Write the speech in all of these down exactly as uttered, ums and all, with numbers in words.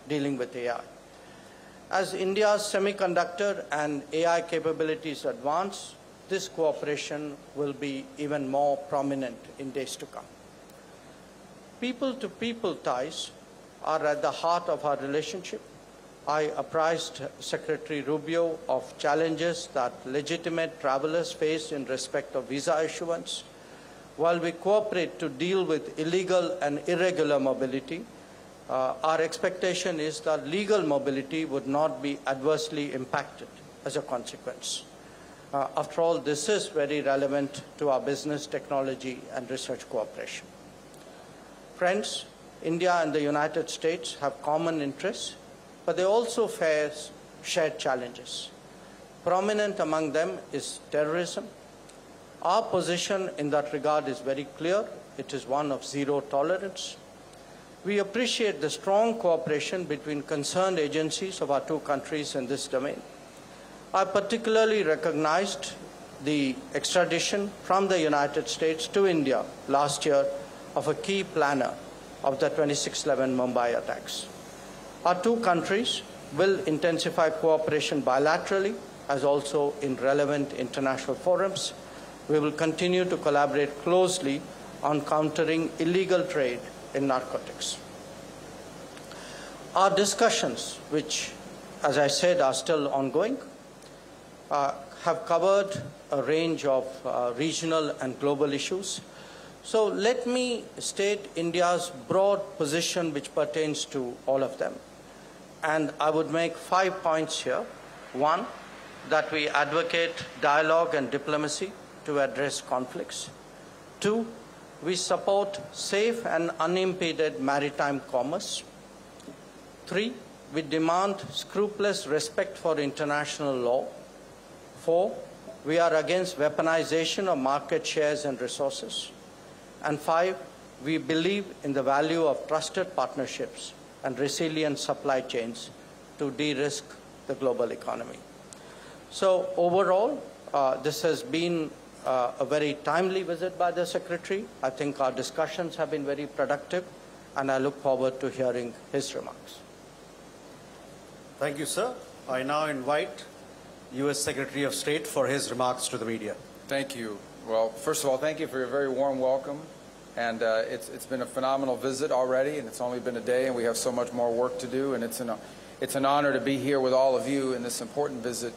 dealing with A I. As India's semiconductor and A I capabilities advance, this cooperation will be even more prominent in days to come. People-to-people ties are at the heart of our relationship. I apprised Secretary Rubio of challenges that legitimate travelers face in respect of visa issuance. While we cooperate to deal with illegal and irregular mobility, uh, our expectation is that legal mobility would not be adversely impacted as a consequence. Uh, after all, this is very relevant to our business, technology, and research cooperation. Friends, India and the United States have common interests, but they also face shared challenges. Prominent among them is terrorism. Our position in that regard is very clear. It is one of zero tolerance. We appreciate the strong cooperation between concerned agencies of our two countries in this domain. I particularly recognized the extradition from the United States to India last year of a key planner of the twenty-six eleven Mumbai attacks. Our two countries will intensify cooperation bilaterally as also in relevant international forums. We will continue to collaborate closely on countering illegal trade in narcotics. Our discussions, which, as I said, are still ongoing, uh, have covered a range of uh, regional and global issues. So let me state India's broad position which pertains to all of them. And I would make five points here. One, that we advocate dialogue and diplomacy to address conflicts. Two, we support safe and unimpeded maritime commerce. Three, we demand scrupulous respect for international law. Four, we are against weaponization of market shares and resources. And five, we believe in the value of trusted partnerships and resilient supply chains to de-risk the global economy. So overall, uh, this has been uh, a very timely visit by the Secretary. I think our discussions have been very productive, and I look forward to hearing his remarks. Thank you, sir. I now invite U S Secretary of State for his remarks to the media. Thank you. Well, first of all, thank you for your very warm welcome. And uh, it's, it's been a phenomenal visit already, and it's only been a day, and we have so much more work to do. And it's an, it's an honor to be here with all of you in this important visit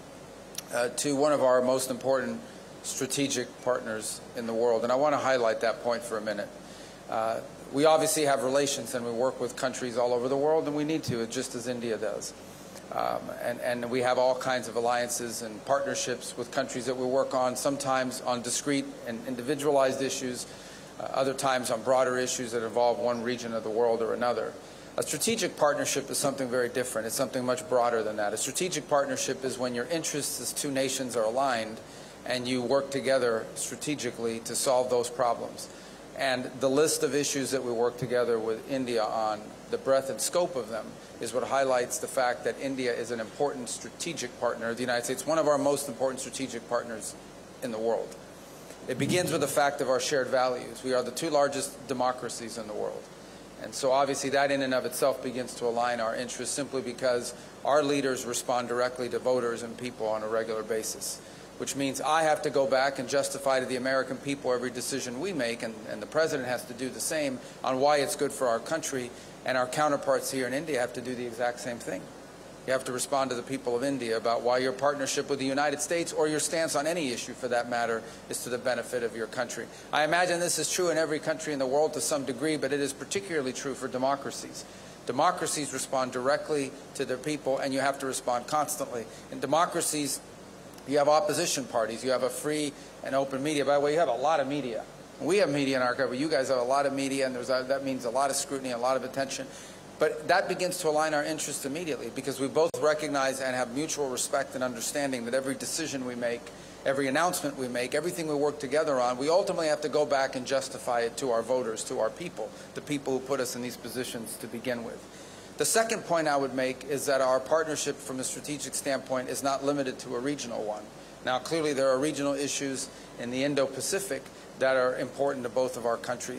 uh, to one of our most important strategic partners in the world. And I want to highlight that point for a minute. Uh, we obviously have relations, and we work with countries all over the world, and we need to, just as India does. Um, and, and we have all kinds of alliances and partnerships with countries that we work on, sometimes on discrete and individualized issues, uh, other times on broader issues that involve one region of the world or another. A strategic partnership is something very different. It's something much broader than that. A strategic partnership is when your interests as two nations are aligned and you work together strategically to solve those problems. And the list of issues that we work together with India on, the breadth and scope of them, is what highlights the fact that India is an important strategic partner of the United States, one of our most important strategic partners in the world. It begins with the fact of our shared values. We are the two largest democracies in the world. And so obviously that in and of itself begins to align our interests simply because our leaders respond directly to voters and people on a regular basis, which means I have to go back and justify to the American people every decision we make, and, and the President has to do the same on why it's good for our country, and our counterparts here in India have to do the exact same thing. You have to respond to the people of India about why your partnership with the United States, or your stance on any issue for that matter, is to the benefit of your country. I imagine this is true in every country in the world to some degree, but it is particularly true for democracies. Democracies respond directly to their people, and you have to respond constantly. In democracies, you have opposition parties. You have a free and open media. By the way, you have a lot of media. We have media in our country. You guys have a lot of media, and there's a, that means a lot of scrutiny, a lot of attention. But that begins to align our interests immediately because we both recognize and have mutual respect and understanding that every decision we make, every announcement we make, everything we work together on, we ultimately have to go back and justify it to our voters, to our people, the people who put us in these positions to begin with. The second point I would make is that our partnership from a strategic standpoint is not limited to a regional one. Now, clearly there are regional issues in the Indo-Pacific that are important to both of our countries.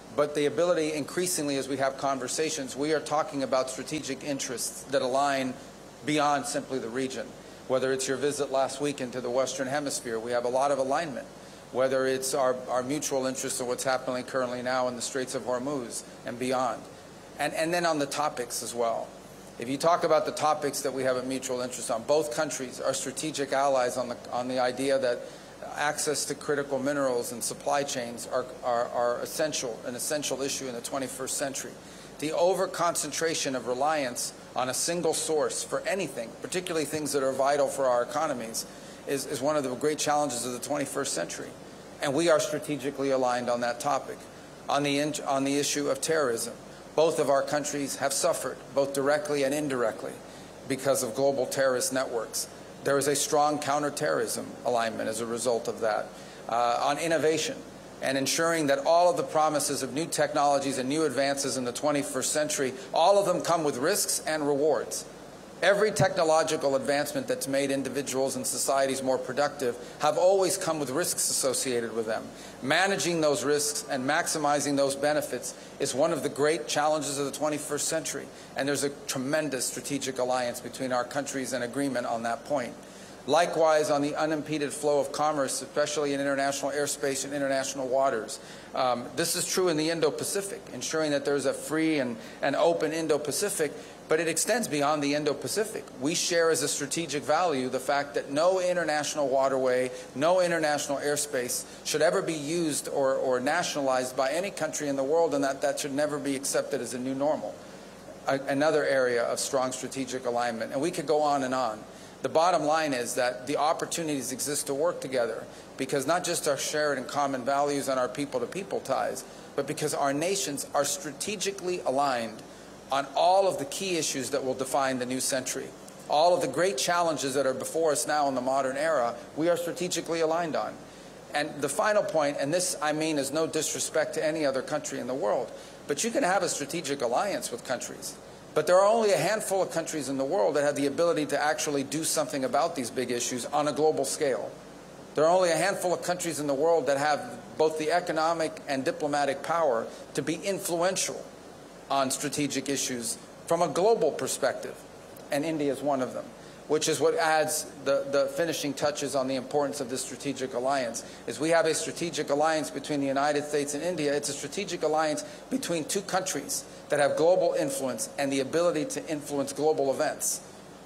but the ability increasingly as we have conversations, we are talking about strategic interests that align beyond simply the region. Whether it's your visit last week into the Western Hemisphere, we have a lot of alignment. Whether it's our, our mutual interest in what's happening currently now in the Straits of Hormuz and beyond. And, and then on the topics as well. If you talk about the topics that we have a mutual interest on, both countries are strategic allies on the, on the idea that access to critical minerals and supply chains are, are, are essential, an essential issue in the twenty-first century. The over-concentration of reliance on a single source for anything, particularly things that are vital for our economies, is, is one of the great challenges of the twenty-first century. And we are strategically aligned on that topic. On the, in, on the issue of terrorism, both of our countries have suffered, both directly and indirectly, because of global terrorist networks. There is a strong counterterrorism alignment as a result of that. Uh, on innovation and ensuring that all of the promises of new technologies and new advances in the twenty-first century, all of them come with risks and rewards. Every technological advancement that's made individuals and societies more productive have always come with risks associated with them. Managing those risks and maximizing those benefits is one of the great challenges of the twenty-first century. And there's a tremendous strategic alliance between our countries and agreement on that point. Likewise, on the unimpeded flow of commerce, especially in international airspace and international waters. Um, this is true in the Indo-Pacific, ensuring that there's a free and, and open Indo-Pacific, but it extends beyond the Indo-Pacific. We share as a strategic value the fact that no international waterway, no international airspace should ever be used or, or nationalized by any country in the world, and that that should never be accepted as a new normal. A, another area of strong strategic alignment, and we could go on and on. The bottom line is that the opportunities exist to work together because not just our shared and common values and our people-to-people ties, but because our nations are strategically aligned on all of the key issues that will define the new century. All of the great challenges that are before us now in the modern era, we are strategically aligned on. And the final point, and this I mean is no disrespect to any other country in the world, but you can have a strategic alliance with countries. But there are only a handful of countries in the world that have the ability to actually do something about these big issues on a global scale. There are only a handful of countries in the world that have both the economic and diplomatic power to be influential on strategic issues from a global perspective, and India is one of them, which is what adds the, the finishing touches on the importance of this strategic alliance. Is we have a strategic alliance between the United States and India. It's a strategic alliance between two countries that have global influence and the ability to influence global events.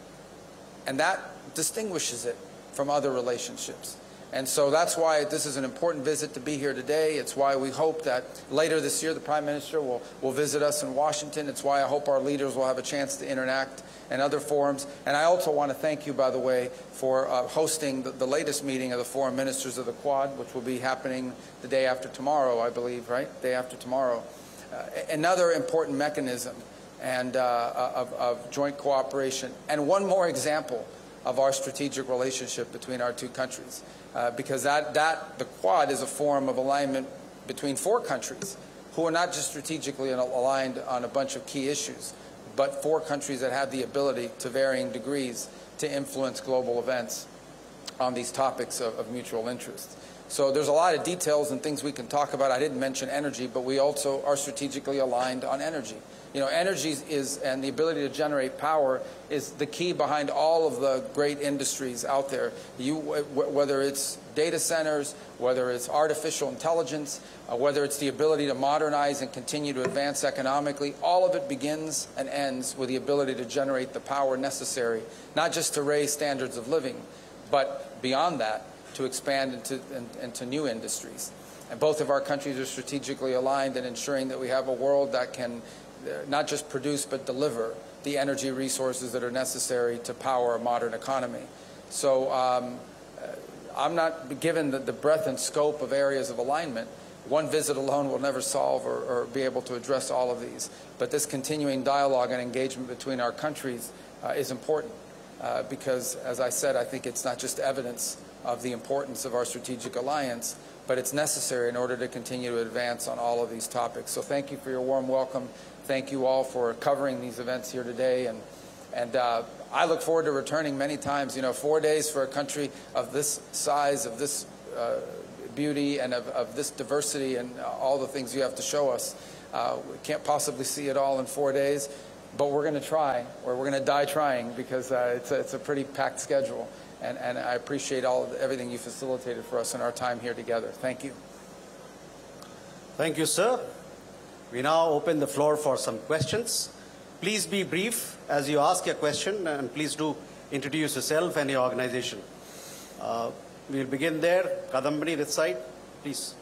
And that distinguishes it from other relationships. And so that's why this is an important visit to be here today. It's why we hope that later this year the Prime Minister will, will visit us in Washington. It's why I hope our leaders will have a chance to interact in other forums. And I also want to thank you, by the way, for uh, hosting the, the latest meeting of the foreign ministers of the Quad, which will be happening the day after tomorrow, I believe, right? Day after tomorrow. Uh, another important mechanism and uh, of, of joint cooperation. And one more example of our strategic relationship between our two countries. Uh, because that, that, the Quad is a form of alignment between four countries who are not just strategically aligned on a bunch of key issues, but four countries that have the ability to varying degrees to influence global events on these topics of, of mutual interest. So there's a lot of details and things we can talk about. I didn't mention energy, but we also are strategically aligned on energy. You know, energy is, and the ability to generate power is the key behind all of the great industries out there. You, whether it's data centers, whether it's artificial intelligence, uh, whether it's the ability to modernize and continue to advance economically, all of it begins and ends with the ability to generate the power necessary, not just to raise standards of living, but beyond that, to expand into, in, into new industries. And both of our countries are strategically aligned in ensuring that we have a world that can not just produce but deliver the energy resources that are necessary to power a modern economy. So um, I'm not given the, the breadth and scope of areas of alignment. One visit alone will never solve or, or be able to address all of these. But this continuing dialogue and engagement between our countries uh, is important uh, because, as I said, I think it's not just evidence of the importance of our strategic alliance, but it's necessary in order to continue to advance on all of these topics. So thank you for your warm welcome. Thank you all for covering these events here today. And, and uh, I look forward to returning many times. You know, four days for a country of this size, of this uh, beauty and of, of this diversity and all the things you have to show us. Uh, we can't possibly see it all in four days, but we're going to try, or we're going to die trying, because uh, it's, a, it's a pretty packed schedule. And, and I appreciate all of, everything you facilitated for us in our time here together. Thank you. Thank you, sir. We now open the floor for some questions. Please be brief as you ask your question, and please do introduce yourself and your organization. Uh, we'll begin there. Kadambini, this side, please.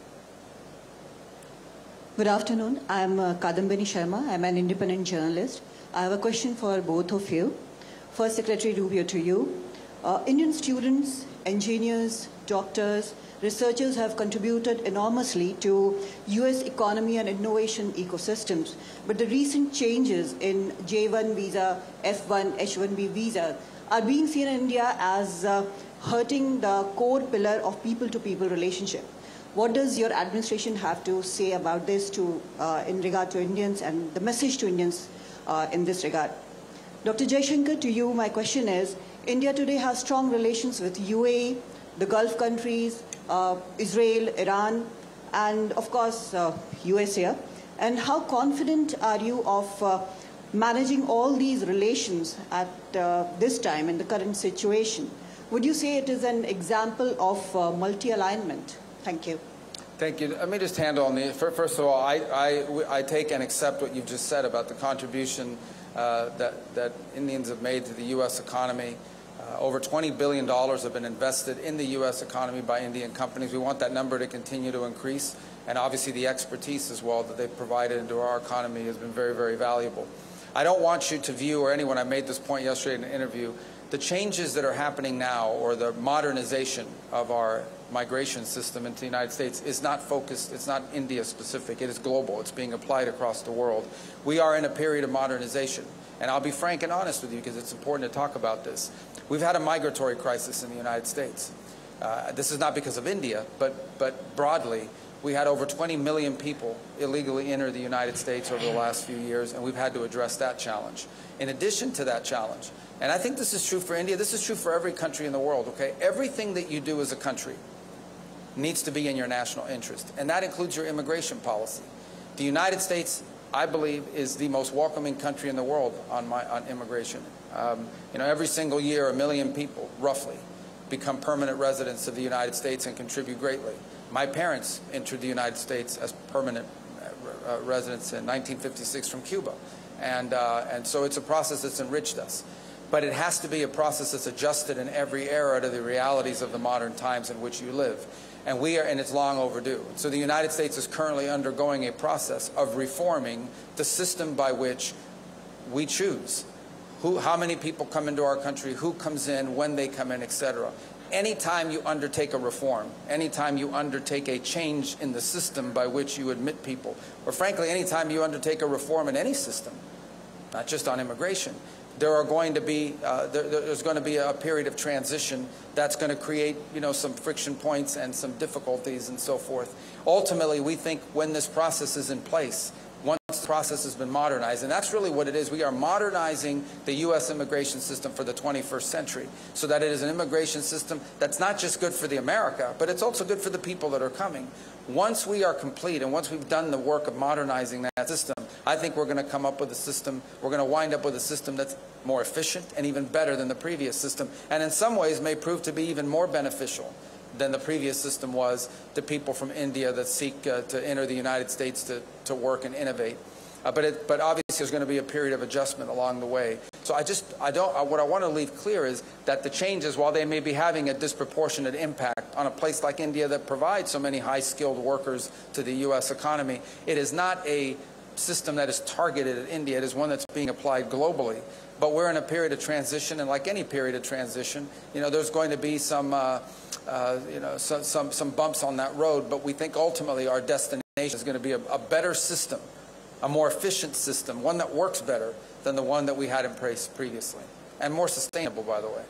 Good afternoon. I'm uh, Kadambini Sharma. I'm an independent journalist. I have a question for both of you. First, Secretary Rubio, to you. Uh, Indian students, engineers, doctors, researchers have contributed enormously to U S economy and innovation ecosystems. But the recent changes in J one visa, F one, H one B visa are being seen in India as uh, hurting the core pillar of people-to-people relationship. What does your administration have to say about this to, uh, in regard to Indians and the message to Indians uh, in this regard? Doctor Jaishankar, to you, my question is, India today has strong relations with U A E, the Gulf countries, uh, Israel, Iran, and of course, uh, U S A. And how confident are you of uh, managing all these relations at uh, this time in the current situation? Would you say it is an example of uh, multi-alignment? Thank you. Thank you. Let me just handle on the, first of all, I, I, I take and accept what you've just said about the contribution uh, that, that Indians have made to the U S economy. Uh, over twenty billion dollars have been invested in the U S economy by Indian companies. We want that number to continue to increase. And obviously the expertise as well that they've provided into our economy has been very, very valuable. I don't want you to view, or anyone, I made this point yesterday in an interview, the changes that are happening now, or the modernization of our migration system into the United States, is not focused, it's not India specific, it is global, it's being applied across the world. We are in a period of modernization. And I'll be frank and honest with you because it's important to talk about this. We've had a migratory crisis in the United States. Uh, this is not because of India, but, but broadly, we had over twenty million people illegally enter the United States over the last few years, and we've had to address that challenge. In addition to that challenge, and I think this is true for India, this is true for every country in the world, okay? Everything that you do as a country needs to be in your national interest, and that includes your immigration policy. The United States, I believe, is the most welcoming country in the world on, my, on immigration. Um, you know, every single year, a million people, roughly, become permanent residents of the United States and contribute greatly. My parents entered the United States as permanent uh, residents in nineteen fifty-six from Cuba. And, uh, and so it's a process that's enriched us. But it has to be a process that's adjusted in every era to the realities of the modern times in which you live. And we are, and it's long overdue. So the United States is currently undergoing a process of reforming the system by which we choose who, how many people come into our country, who comes in, when they come in, et cetera. Anytime you undertake a reform, anytime you undertake a change in the system by which you admit people, or frankly, anytime you undertake a reform in any system, not just on immigration, there are going to be uh, there, there's going to be a period of transition that's going to create, you know, some friction points and some difficulties and so forth. Ultimately, we think when this process is in place, once the process has been modernized, and that's really what it is. We are modernizing the U S immigration system for the twenty-first century so that it is an immigration system that's not just good for the America, but it's also good for the people that are coming. Once we are complete and once we've done the work of modernizing that system, I think we're going to come up with a system, we're going to wind up with a system that's more efficient and even better than the previous system, and in some ways may prove to be even more beneficial than the previous system was to people from India that seek uh, to enter the United States to, to work and innovate. Uh, but, it, but obviously there's going to be a period of adjustment along the way. So I just, I don't, uh, what I want to leave clear is that the changes, while they may be having a disproportionate impact on a place like India that provides so many high-skilled workers to the U S economy, it is not a system that is targeted at India. It is one that's being applied globally. But we're in a period of transition, and like any period of transition, you know, there's going to be some, uh, uh, you know, so, some, some bumps on that road, but we think ultimately our destination is going to be a, a better system, a more efficient system, one that works better than the one that we had in place previously, and more sustainable, by the way.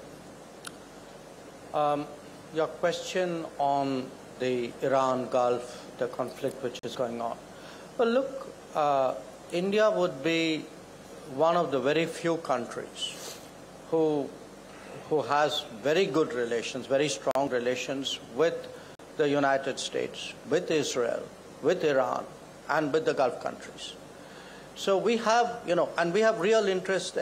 Um, your question on the Iran Gulf, the conflict which is going on. Well, look, uh, India would be one of the very few countries who, who has very good relations, very strong relations with the United States, with Israel, with Iran, and with the Gulf countries. So we have, you know, and we have real interest